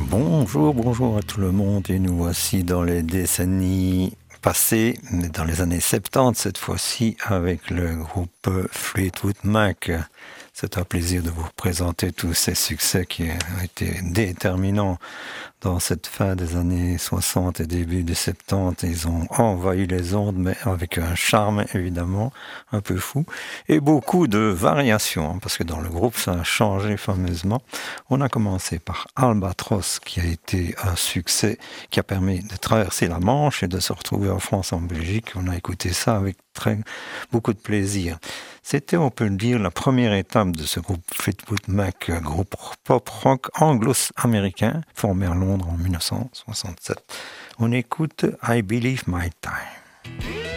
Bonjour à tout le monde et nous voici dans les décennies passées, dans les années 70 cette fois-ci avec le groupe Fleetwood Mac. C'est un plaisir de vous présenter tous ces succès qui ont été déterminants dans cette fin des années 60 et début des 70. Ils ont envahi les ondes, mais avec un charme évidemment un peu fou et beaucoup de variations, parce que dans le groupe ça a changé fameusement. On a commencé par Albatros, qui a été un succès qui a permis de traverser la Manche et de se retrouver en France, en Belgique. On a écouté ça avec beaucoup de plaisir. C'était, on peut le dire, la première étape de ce groupe Fleetwood Mac, groupe pop-rock anglo-américain, formé à Londres en 1967. On écoute I Believe My Time.